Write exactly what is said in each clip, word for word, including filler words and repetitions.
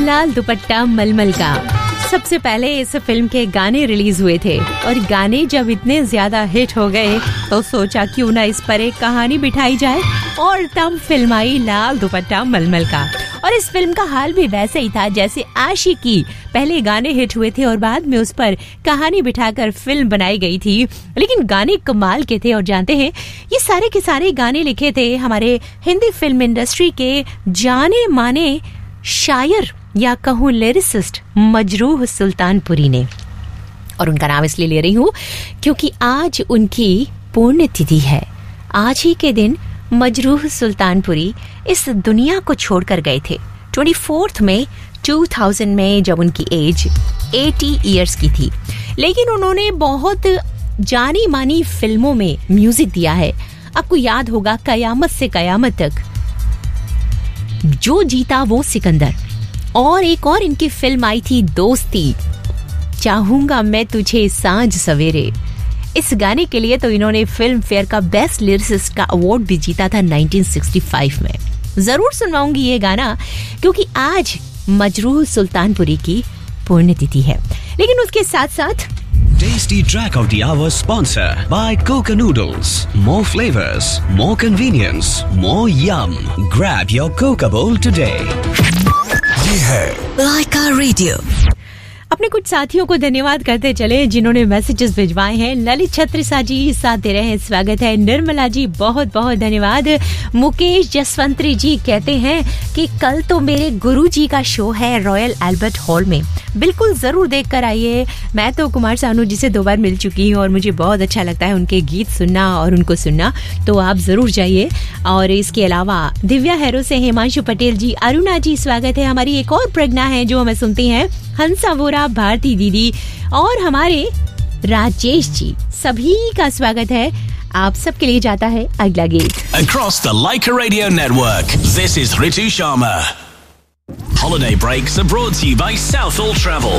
लाल दुपट्टा मलमल का। सबसे पहले इस फिल्म के गाने रिलीज हुए थे और गाने जब इतने ज्यादा हिट हो गए तो सोचा क्यों ना इस पर एक कहानी बिठाई जाए और तब फिल्म आई लाल दुपट्टा मलमल का। और इस फिल्म का हाल भी वैसे ही था जैसे आशिकी, पहले गाने हिट हुए थे और बाद में उस पर कहानी बिठाकर फिल्म बनाई गई थी, लेकिन गाने कमाल के थे। और जानते हैं ये सारे के सारे गाने लिखे थे हमारे हिंदी फिल्म इंडस्ट्री के जाने माने शायर या कहूँ लिरिसिस्ट मजरूह सुल्तानपुरी ने। और उनका नाम इसलिए ले रही हूँ क्योंकि आज उनकी पुण्यतिथि है। आज ही के दिन मजरूह सुल्तानपुरी इस दुनिया को छोड़कर गए थे। चौबीस मई दो हज़ार में जब उनकी एज अस्सी इयर्स की थी, लेकिन उन्होंने बहुत जानी मानी फिल्मों में म्यूजिक दिया है। आपको याद होगा कयामत से कयामत तक, जो जीता वो सिकंदर, और एक और इनकी फिल्म आई थी दोस्ती, चाहूंगा मैं तुझे सांझ सवेरे। इस गाने के लिए तो इन्होंने फिल्म फेयर का बेस्ट लिरिसिस्ट का अवार्ड भी जीता था उन्नीस सौ पैंसठ में। जरूर सुनवाऊंगी ये गाना क्योंकि आज मजरूह सुल्तानपुरी की पुण्यतिथि है। लेकिन उसके साथ साथ Tasty Track of the Hour sponsor by Coca Noodles. More flavors, more convenience, more yum. Grab your Coca bowl today. ये है Laika Radio. अपने कुछ साथियों को धन्यवाद करते चले जिन्होंने मैसेजेस भिजवाए हैं। ललित छत्रिसा जी साथ दे रहे हैं, स्वागत है। निर्मला जी बहुत बहुत धन्यवाद। मुकेश जसवंतरी जी कहते हैं कि कल तो मेरे गुरु जी का शो है रॉयल एल्बर्ट हॉल में, बिल्कुल जरूर देख कर आइए। मैं तो कुमार सानू जी से दो बार मिल चुकी हूँ और मुझे बहुत अच्छा लगता है उनके गीत सुनना और उनको सुनना, तो आप जरूर जाइए। और इसके अलावा दिव्या हैरो से हिमांशु पटेल जी, अरुणा जी स्वागत है। हमारी एक और प्रज्ञा है जो हमें सुनती हैं, हंसा वोरा, भारती दीदी और हमारे राजेश जी, सभी का स्वागत है। आप सबके लिए जाता है अगला गीत। Across the Laika Radio Network, this is Ritu Sharma. Holiday breaks are brought to you by Southall Travel.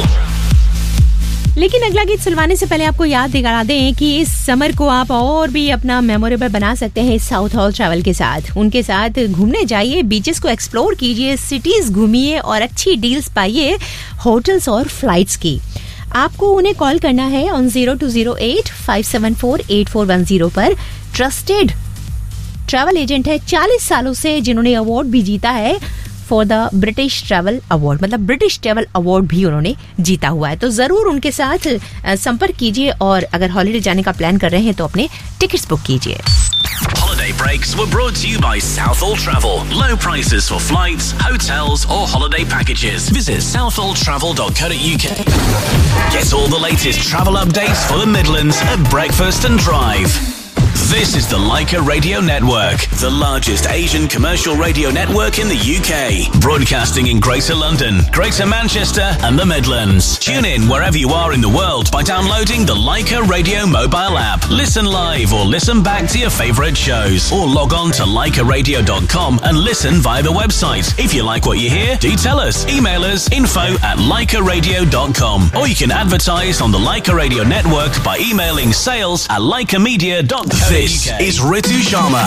लेकिन अगला गीत सुनवाने से पहले आपको याद दिला दें कि इस समर को आप और भी अपना मेमोरेबल बना सकते हैं साउथ हॉल ट्रैवल के साथ। उनके साथ घूमने जाइए, बीचेस को एक्सप्लोर कीजिए, सिटीज घूमिए और अच्छी डील्स पाइए होटल्स और फ्लाइट्स की। आपको उन्हें कॉल करना है on zero to zero eight five seven four eight four one zero पर। ट्रस्टेड ट्रैवल एजेंट है चालीस सालों से, जिन्होंने अवार्ड भी जीता है for the British travel award, मतलब ब्रिटिश ट्रैवल अवार्ड भी उन्होंने जीता हुआ है। तो जरूर उनके साथ संपर्क कीजिए और अगर हॉलिडे जाने का प्लान कर रहे हैं तो अपने टिकट्स बुक कीजिए। Holiday breaks were brought to you by Southall Travel. Low prices for flights, hotels or holiday packages. Visit southall travel dot co dot u k. Get all the latest travel updates for the Midlands at breakfast and drive. This is the Laika Radio Network, the largest Asian commercial radio network in the U K. Broadcasting in Greater London, Greater Manchester and the Midlands. Tune in wherever you are in the world by downloading the Laika Radio mobile app. Listen live or listen back to your favourite shows. Or log on to laika radio dot com and listen via the website. If you like what you hear, do tell us. Email us info at laika radio dot com. Or you can advertise on the Laika Radio Network by emailing sales at laika media dot co. This is Ritu Sharma.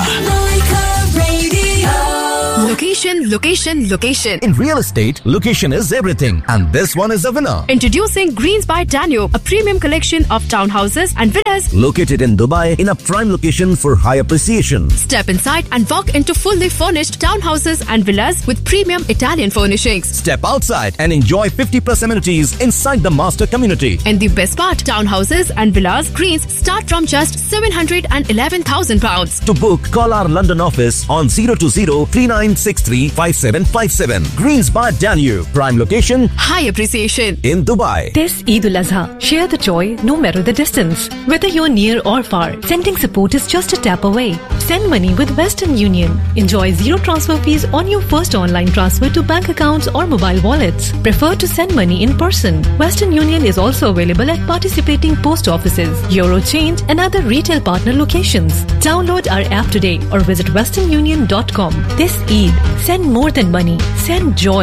Location, location, location. In real estate, location is everything, and this one is the winner. Introducing Greens by Danube, a premium collection of townhouses and villas Located in Dubai in a prime location for high appreciation. Step inside and walk into fully furnished townhouses and villas with premium Italian furnishings. Step outside and enjoy fifty plus amenities inside the master community. And the best part, townhouses and villas Greens start from just seven hundred eleven thousand pounds. To book, call our London office on zero two zero three nine six three five seven five seven. Greens by Danube, prime location, High appreciation in Dubai. This Eid al-Azha, share the joy no matter the distance. Whether you're near or far, sending support is just a tap away. Send money with Western Union. Enjoy zero transfer fees on your first online transfer to bank accounts or mobile wallets. Prefer to send money in person. Western Union is also available at participating post offices, Eurochange and other retail partner locations. Download our app today or visit western union dot com. This Eid, send more than money, send joy.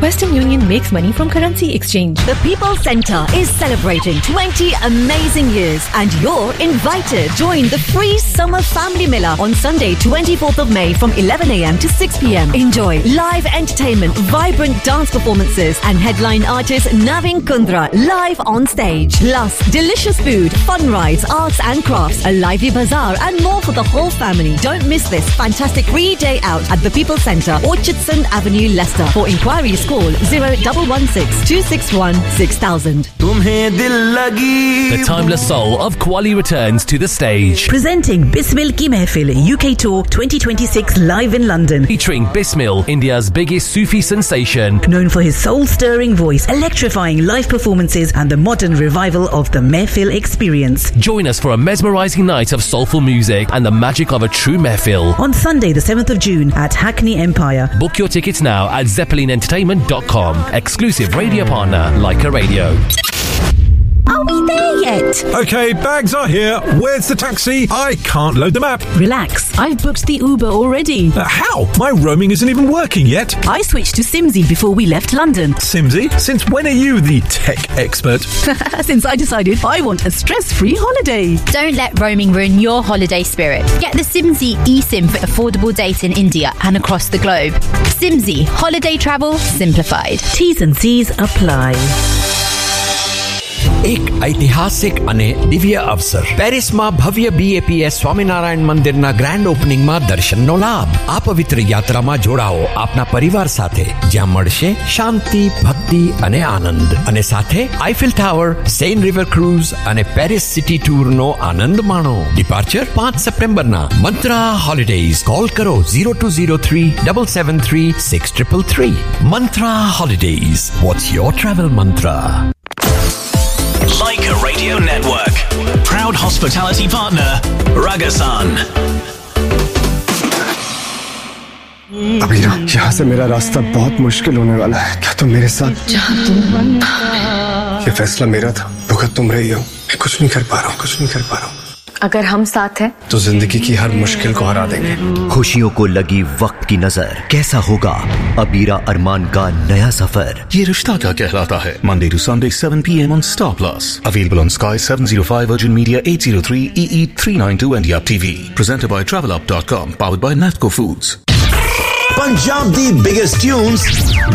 Western Union makes money from currency exchange. The People Centre is celebrating twenty amazing years and you're invited. Join the free Summer Family Mela on Sunday twenty-fourth of May from eleven a m to six p m. Enjoy live entertainment, vibrant dance performances and headline artist Navin Kundra live on stage. Plus delicious food, fun rides, arts and crafts, a lively bazaar and more for the whole family. Don't miss this fantastic free day out at the People Centre, Orchardson Avenue, Leicester. For inquiries call zero one one six two six one six thousand. The timeless soul of Qawwali returns to the stage. Presenting Bismil Ki Mehfil U K Tour twenty twenty-six live in London. Featuring Bismil, India's biggest Sufi sensation. Known for his soul-stirring voice, electrifying live performances and the modern revival of the Mehfil experience. Join us for a mesmerising night of soulful music and the magic of a true Mehfil. On Sunday the seventh of June at Hackney Empire. Book your tickets now at zeppelin entertainment dot com. Exclusive radio partner Leica Radio. Are we there yet? Okay, bags are here. Where's the taxi? I can't load the map. Relax, I've booked the Uber already. Uh, how? My roaming isn't even working yet. I switched to Simsy before we left London. Simsy? Since when are you the tech expert? Since I decided I want a stress-free holiday. Don't let roaming ruin your holiday spirit. Get the Simsy eSIM for affordable dates in India and across the globe. Simsy, holiday travel simplified. T's and C's apply. એક ઐતિહાસિક અને દિવ્ય અવસર પેરિસમાં ભવ્ય બી એ P S Swaminarayan મંદિરના grand ઓપનિંગમાં દર્શનનો લાભ. આ પવિત્ર યાત્રામાં જોડાઓ આપના પરિવાર સાથે, જ્યાં મળશે શાંતિ, ભક્તિ અને આનંદ. અને સાથે આઈફિલ ટાવર, સેન રિવર ક્રૂઝ અને પેરિસ સિટી ટૂરનો આનંદ માણો. ડિપાર્ચર પાંચ સપ્ટેમ્બરના. મંત્રા હોલિડેઝ. કોલ કરો zero two zero three seven seven three six three three. Mantra Holidays. What's your travel mantra? Leica Radio Network. Proud hospitality partner, Ragasan. Abira, यहाँ से मेरा रास्ता बहुत मुश्किल होने वाला है. क्या तुम मेरे साथ? जहाँ तुम ये फैसला मेरा था. भुगत तुम रही हो. मैं कुछ नहीं कर पा रहा हूँ. कुछ नहीं कर पा रहा हूँ. अगर हम साथ हैं तो जिंदगी की हर मुश्किल को हरा देंगे. खुशियों को लगी वक्त की नजर. कैसा होगा अबीरा अरमान का नया सफर? ये रिश्ता क्या कहलाता है? Monday to Sunday seven p m on Star Plus. Available on Sky seven oh five, Virgin Media eight oh three, E E three ninety-two and Yap T V. Presented by travel up dot com. Powered by Natco Foods. Punjab the biggest tunes